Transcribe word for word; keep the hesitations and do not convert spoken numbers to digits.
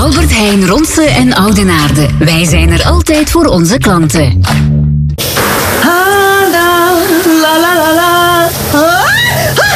Albert Heijn, Ronse en Oudenaarde. Wij zijn er altijd voor onze klanten.